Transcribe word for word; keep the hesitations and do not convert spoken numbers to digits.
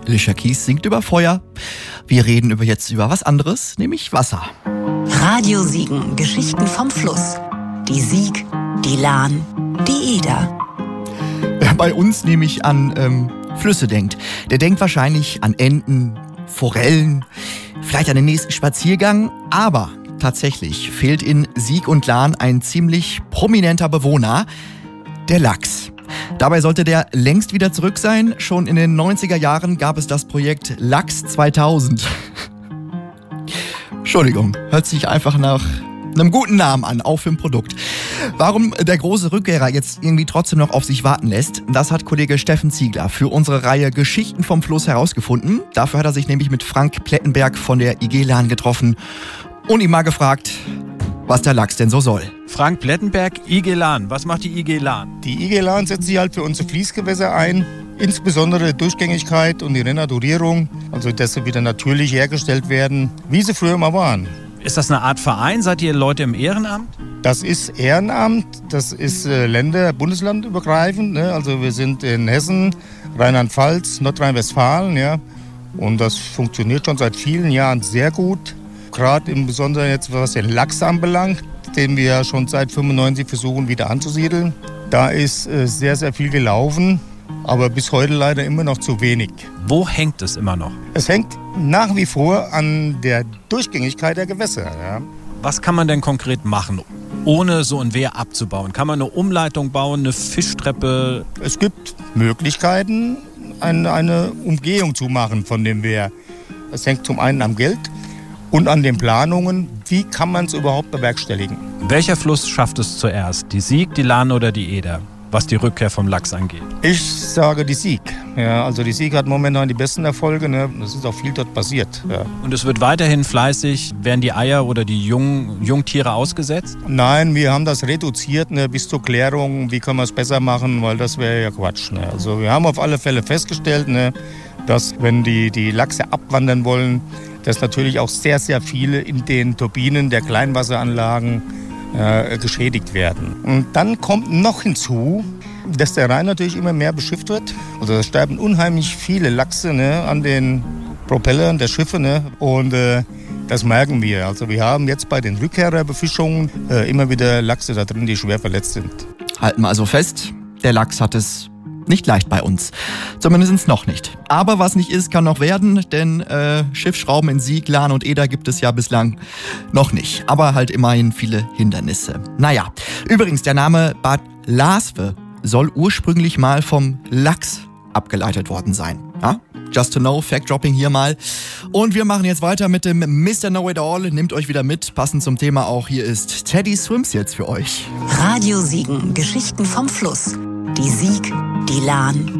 Alicia Keys singt über Feuer. Wir reden über jetzt über was anderes, nämlich Wasser. Radio Siegen, Geschichten vom Fluss. Die Sieg, die Lahn, die Eder. Wer bei uns nämlich an ähm, Flüsse denkt, der denkt wahrscheinlich an Enten, Forellen, vielleicht an den nächsten Spaziergang. Aber tatsächlich fehlt in Sieg und Lahn ein ziemlich prominenter Bewohner, der Lachs. Dabei sollte der längst wieder zurück sein. Schon in den neunziger Jahren gab es das Projekt Lachs zweitausend. Entschuldigung, hört sich einfach nach einem guten Namen an, auch für ein Produkt. Warum der große Rückkehrer jetzt irgendwie trotzdem noch auf sich warten lässt, das hat Kollege Steffen Ziegler für unsere Reihe Geschichten vom Fluss herausgefunden. Dafür hat er sich nämlich mit Frank Plettenberg von der I G Lahn getroffen und ihn mal gefragt, was der Lachs denn so soll. Frank Plettenberg, I G Lahn. Was macht die I G Lahn? Die I G Lahn setzt sich halt für unsere Fließgewässer ein. Insbesondere die Durchgängigkeit und die Renaturierung, also dass sie wieder natürlich hergestellt werden, wie sie früher mal waren. Ist das eine Art Verein? Seid ihr Leute im Ehrenamt? Das ist Ehrenamt, das ist äh, Länder-, bundeslandübergreifend. Ne? Also wir sind in Hessen, Rheinland-Pfalz, Nordrhein-Westfalen. Ja? Und das funktioniert schon seit vielen Jahren sehr gut. Gerade im Besonderen jetzt, was den Lachs anbelangt, den wir ja schon seit fünfundneunzig versuchen wieder anzusiedeln. Da ist äh, sehr, sehr viel gelaufen, aber bis heute leider immer noch zu wenig. Wo hängt es immer noch? Es hängt nach wie vor an der Durchgängigkeit der Gewässer. Ja. Was kann man denn konkret machen, ohne so ein Wehr abzubauen? Kann man eine Umleitung bauen, eine Fischtreppe? Es gibt Möglichkeiten, eine, eine Umgehung zu machen von dem Wehr. Es hängt zum einen am Geld und an den Planungen, wie kann man es überhaupt bewerkstelligen. Welcher Fluss schafft es zuerst? Die Sieg, die Lahn oder die Eder? Was die Rückkehr vom Lachs angeht? Ich sage die Sieg. Ja, also die Sieg hat momentan die besten Erfolge. Ne? Es ist auch viel dort passiert. Ja. Und es wird weiterhin fleißig, werden die Eier oder die Jung, Jungtiere ausgesetzt? Nein, wir haben das reduziert, ne, bis zur Klärung, wie können wir es besser machen, weil das wäre ja Quatsch. Ne? Also wir haben auf alle Fälle festgestellt, ne, dass wenn die, die Lachse abwandern wollen, dass natürlich auch sehr, sehr viele in den Turbinen der Kleinwasseranlagen äh, geschädigt werden. Und dann kommt noch hinzu, dass der Rhein natürlich immer mehr beschifft wird. Also da sterben unheimlich viele Lachse, ne, an den Propellern der Schiffe. Ne, und äh, das merken wir. Also wir haben jetzt bei den Rückkehrerbefischungen äh, immer wieder Lachse da drin, die schwer verletzt sind. Halten wir also fest, der Lachs hat es nicht leicht bei uns. Zumindest noch nicht. Aber was nicht ist, kann noch werden, denn äh, Schiffsschrauben in Sieg, Lahn und Eder gibt es ja bislang noch nicht. Aber halt immerhin viele Hindernisse. Naja, übrigens, der Name Bad Laswe soll ursprünglich mal vom Lachs abgeleitet worden sein. Ja? Just to know, Fact-Dropping hier mal. Und wir machen jetzt weiter mit dem Mister Know-It-All. Nehmt euch wieder mit, passend zum Thema auch. Hier ist Teddy Swims jetzt für euch. Radio Siegen, Geschichten vom Fluss. Die Sieg, die Lahn,